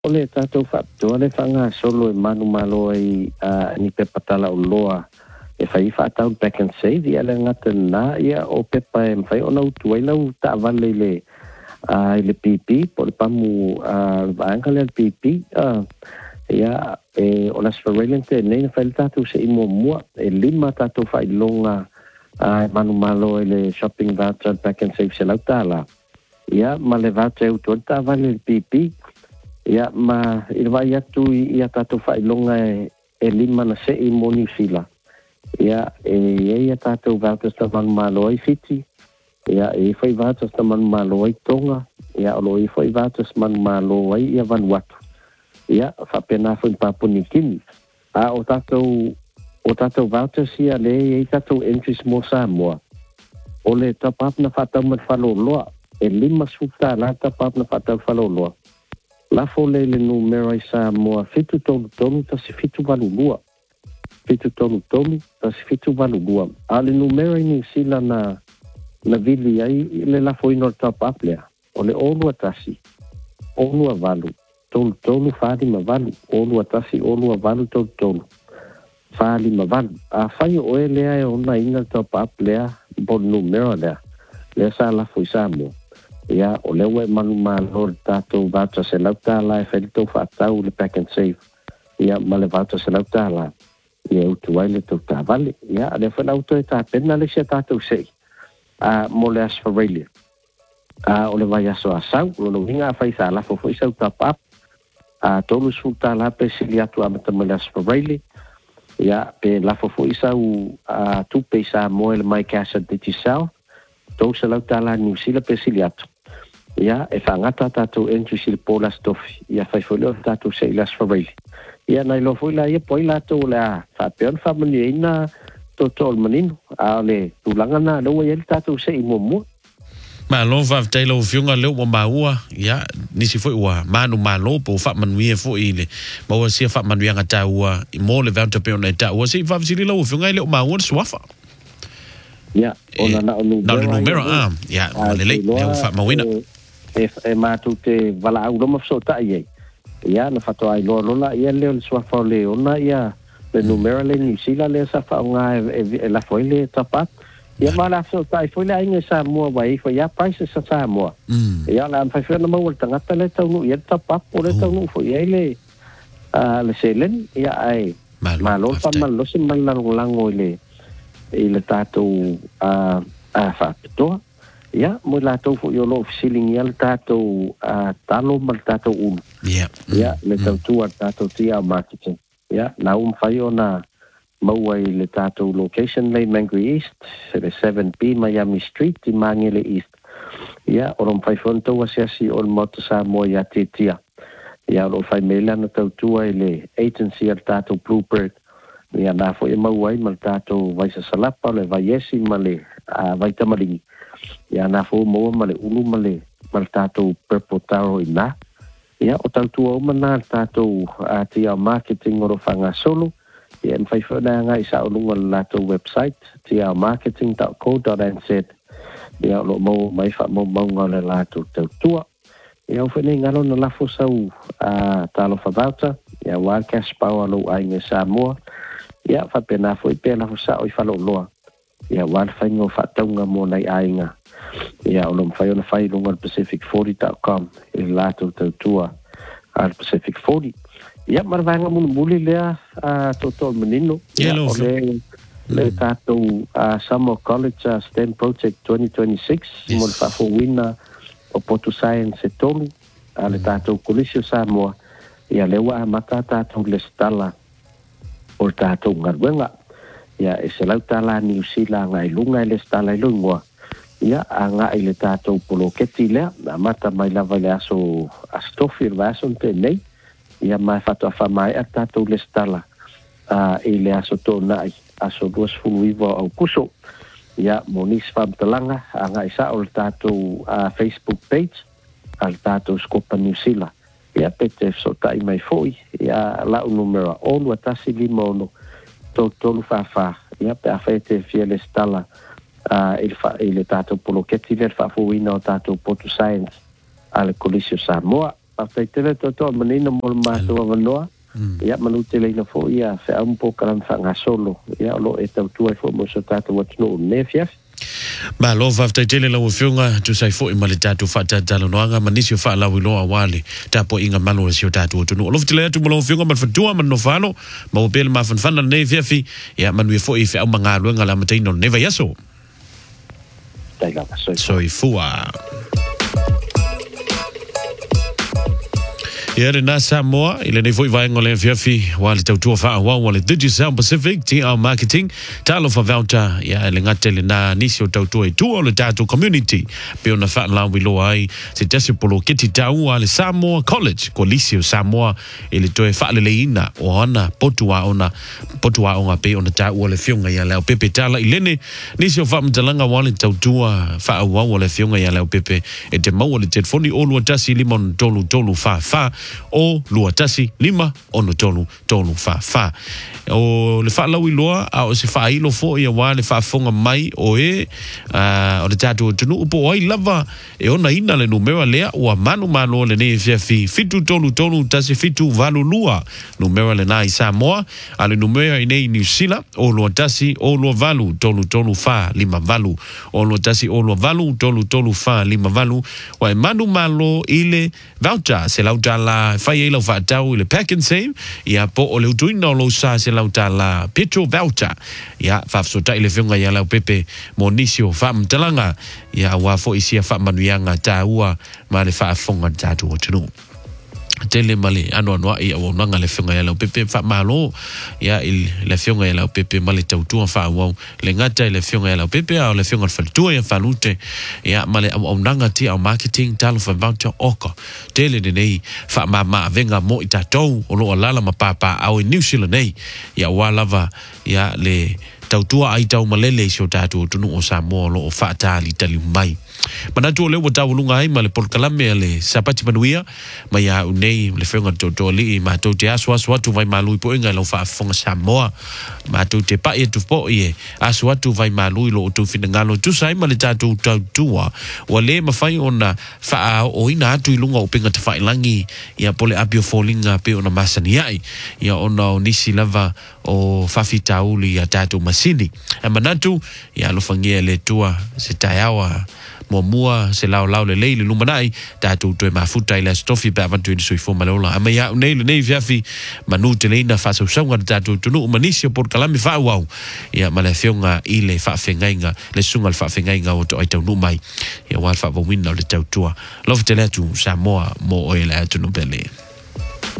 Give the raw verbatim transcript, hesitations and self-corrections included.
Ole tātou whaptua le whanga solo e manu malo i uh, ni pepatala o loa e whai whaatau back and save i ale ngata nā ia o pepa e mwhai o nau tuai lau ta wale le uh, le P P po le pamu uh, vaanga le P P uh, ia e o las Australian te nei na whai tātou se imo mua e lima tātou whai longa uh, manu malo e le shopping voucher back and save se lau tāla ia ma le voucher e utuan ta wale le P P ia ma i vai atu ia tātou whailonga e, e lima na se i mo New Zealand. Ia e ia tātou vouchers ta manu malo ai fiti. Ia e whai vouchers ta manu malo ai Tonga. Ia olo i whai vouchers manu malo ai ia Vanuatu. Ia whapena whai Papua Kini. A o tātou o tātou vouchers ia le i tātou entries mo Samoa. O le top up na whatau mat whaloloa. E lima suta la top up na whatau whaloloa. La fole le numero i Samoa fitu tonu tonu ta si fitu valulua. Fitu tonu tonu ta si fitu valulua. A le numero i New Zealand na, na vili ai le la fo ino top up lea. O le olua tasi. Olua valu. Tonu tonu whali ma valu. Olua tasi olua valu tonu tonu. Whali ma valu. A whai o e lea e ona ina top up lea. Bo numero lea. Lea sa la fo i Samoa. Ia, o lewa e manu malo le tātou voucher se lau tāla e whelito whaatau le back and save. Ia, ma le voucher se lau tāla. Ia, utu wai le tau tāwale. Ia, le whanauto e tāpena le se tātou sei. A, mo le Australia. A, o le vai aso asau, lo winga a whai sa lafo fo isau tāpap. A, tolu su tāla pe sili atu amata mo le Australia. Ia, pe lafo fo isau a tupe isa mo le mai casa diti sao. Tau se lau tāla New Zealand pe sili atu. Ia, e whangata tātou entry si le pola stofi. Ia, whai whuleo tātou se ilas whareili. Ia, nai lo whuila ia poi lātou le a whapeon whamani e ina tō tōl maninu. A le tūlanga nā lewa ia le tātou se i mua. Ma lo whawtai lo whiunga leo wa maua. Ia, nisi fwoi ua manu malo po whamanui e fwoi le. Maua sia whamanui anga tā ua i mō le vauta peona e tā ua. Si whawasiri lo whiunga i leo maua na suafa. Ia, ona na o numero. Na o numero, ah. Ia, o le lei, leo whamawina. E, e mātou te wala au roma fsota i ei. Ia, na whatoa ai loa lola, ia leo le suafa o le ona, ia, le numero le New Zealand, le sa whao ngā e, e, e la foi le tapat. Ia, ma la fsota, i foi le ainga sa mua wai, foi ia paise sa sa mua. Ia, la amfai whina maua le tangata le taunu, ia le tapat, o le taunu, foi ia le, uh, le selen, ia ai, ma lo pa malosi malango lango i le, i le tātou, uh, a whapitoa. Ia, mo la tau fu yo lo feeling ia le tātou a talo mal tātou ulu. Ia. Ia, le tau tua tātou tia marketing. Ia, na um whai o na maua i le tātou location le Mangere East, se le seven B Miami Street i Mangere East. Ia, o rom whai whantou a siasi o le moto sa mo ia te tia. Ia, o whai mele ana tau tua i le agency al tātou Bluebird. Ia, na fo e maua i mal tātou vaisa salapa, le vaiesi ma le uh, vaitamaringi. Ia na fo mo ma le ulu ma le ma le tātou Purple Taro i nā. Ia o tautua o mana le tātou a tia marketing o ro whanga solo. Ia mwhai whana ngā i sa olunga le tātou website tia marketing dot co dot n z. Ia o lo mo mai wha mo maunga le tātou tautua. Ia o whene ngalo na lafo sau a talo whavauta. Ia wākas pau alo ainge Samoa. Ia whapena fo i pēr lafo sa o i whalo loa. Ia wāle whaingo whataunga mō nei ainga. Ia o lom whai ona whai lunga Pacific forty dot com i lātou tautua al Pacific forty. Ia marawanga munu muli lea uh, tōtō menino. Ia o le, le tātou uh, Summer College uh, STEM Project twenty twenty-six. Yes. Mo le whafo wina o Poto Science e tolu. Uh, le tātou Kolisio Samoa. Ia lewa mata tātou le stala o le tātou ngarwenga. Ia e se lau tala New Zealand ngai lunga le stala i lungua. Ia a ngā i le tātou polo keti lea, na mata mai lava le aso astofi le aso te nei. Ia mai whatoa whamai a tātou le stala uh, i le aso tō nai, aso duas fulu iwa au kuso. Ia monis whamtalanga a ngā i sa o le tātou uh, Facebook page, a le tātou Skopa New Zealand. Ia pete so tai mai foi, ia lau numera onu atasi lima ono. Tō tolu whawha, ia pe a whaete fia le stala uh, i le tātou polo keti le whawhuina o tātou Poto Science a le Kolisio Samoa. After tele to to menina mo mato vanoa. Ya manu tele na fo ia se un po kalan fanga solo. Ya lo e tau tu fo mo so tata wat no nefia. Ma lo va fta tele la ufiunga tu sai fo i male tatu fa tata lo noanga manisio fa la wilo awali tapo inga malo sio tatu tu no lo tele tu mo ufiunga mal fatua man no falo ma opel ma fan fan ne fi ya manu fo i fa manga lo ngala matino neva yaso tai la so so i fua Ia na Samoa, ile nei foi vai ngole fiafi, wale tau tua faa wau, wale Digi Sound Pacific, T R Marketing, talo fa vauta, ia ele ngatele na nisio tau tua i tua le tatu community, peo na faa lau wilo ai, se tesi polo kiti tau wale Samoa College, ko lisio Samoa, ile toe faa lele ina, o ana potua ona, potua ona pe ona tau wale fionga ia leo pepe tala, ilene nisio faa mtalanga wale tau tua faa wau wale fionga ia leo pepe, e te mau wale telefoni olu atasi limon tolu tolu faa faa, o lua tasi lima ono tolu tolu fa fa o le fa lawi loa a o se fa ilo fo ia wa le fa fonga mai o e uh, o le tatu tunu upo oi lava e ona ina le numero lea o manu manu le ne fi fitu tolu tolu tasi fitu valu lua numero le nai Samoa a le numero i nei New Zealand o lua tasi o lua valu tolu tolu fa lima valu o lua tasi o lua valu tolu tolu fa lima valu o e manu malo ile voucher se lauta la fai elo fa tau le pack and save ia po o le utuina lo sa se lauta la petrol voucher ia fa so tai le funga ia la pepe monisio fa mtalanga ia wa fo isia fa manuanga taua ma le fa fonga tatu o tunu tele male ano ano ia o nanga le funga ia la pepe fa malo ia il le funga ia la pepe male tautua fa wa le ngata le funga ia la pepe o le funga fa tu ia fa lute ia male o nanga ti au marketing talo fa voucher oko tele de nei fa mama venga mo itatou o lo lala ma papa au New Zealand nei ia wa lava ia le tautua ai tau malele sio tatu tunu o Samoa lo o fa tali tali mai Manatu le wata ulunga ai ma le polkalame le sapati manuia ma ia unei le whenga toto li ma tau te asu asu atu vai malui po inga lau whaafonga Samoa ma tau te pai atu po ie asu atu vai malui lo utu finangalo tu sai ma le tatu tau tua wa le ma whai ona wha o ina atu ilunga o pinga te whailangi ia pole apio fōlinga pe ona masani ai ia ona o nisi lava o whafi tauli ia tatu masini a manatu ia alofangia le tua se tai awa mo mua se lau lau le leile lumanai tatu toe mafuta i le stofi pe avantu i sui fo malola ama ia nei le nei fiafi manu te leina fa sau saunga tatu tunu umanisio por kalami fa wau ia male fionga i le fa fengainga le sunga le fa fengainga o to ai tau numai ia wal fa wawina o le tau tua love te le atu Samoa mo o e le atu nubele